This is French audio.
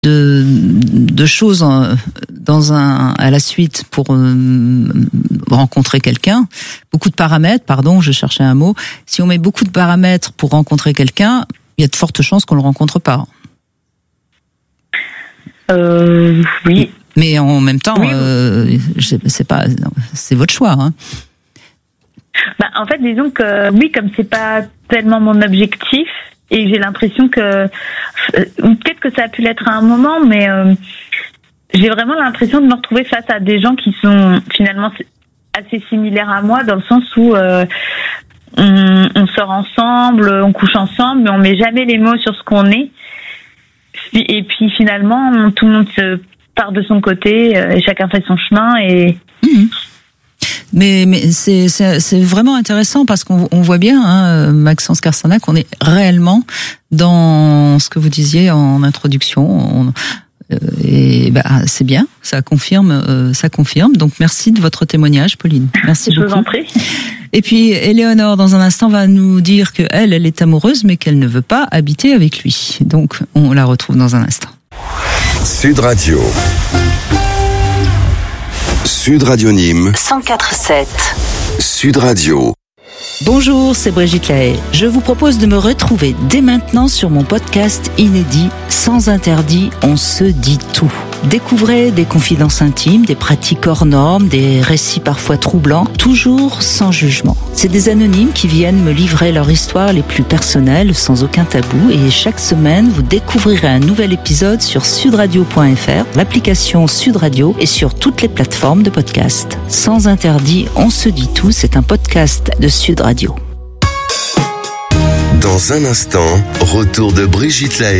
de choses à la suite pour rencontrer quelqu'un. Beaucoup de paramètres, je cherchais un mot. Si on met beaucoup de paramètres pour rencontrer quelqu'un, il y a de fortes chances qu'on le rencontre pas. Oui. Mais en même temps, oui. C'est votre choix. Hein. En fait, disons que oui, comme c'est pas tellement mon objectif, et j'ai l'impression que peut-être que ça a pu l'être à un moment, mais j'ai vraiment l'impression de me retrouver face à des gens qui sont finalement assez similaires à moi, dans le sens où on sort ensemble, on couche ensemble, mais on met jamais les mots sur ce qu'on est. Et puis finalement, tout le monde se part de son côté, et chacun fait son chemin. Et Mais c'est vraiment intéressant parce qu'on voit bien, Maxence Carstana, qu'on est réellement dans ce que vous disiez en introduction. C'est bien, ça confirme. Donc merci de votre témoignage, Pauline. Merci beaucoup. Je vous en prie. Et puis Éléonore, dans un instant, va nous dire que elle est amoureuse, mais qu'elle ne veut pas habiter avec lui. Donc on la retrouve dans un instant. Sud Radio. Sud Radio Nîmes 104.7. Sud Radio. Bonjour, c'est Brigitte Lahaye. Je vous propose de me retrouver dès maintenant sur mon podcast inédit Sans interdit, on se dit tout. Découvrez des confidences intimes, des pratiques hors normes, des récits parfois troublants, toujours sans jugement. C'est des anonymes qui viennent me livrer leur histoire les plus personnelles, sans aucun tabou, et chaque semaine, vous découvrirez un nouvel épisode sur sudradio.fr, l'application Sud Radio et sur toutes les plateformes de podcast. Sans interdit, on se dit tout, c'est un podcast de Sud Radio. Dans un instant, retour de Brigitte Lahaye.